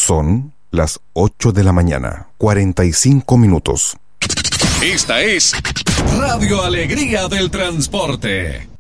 Son las 8 de la mañana, 45 minutos. Esta es Radio Alegría del Transporte.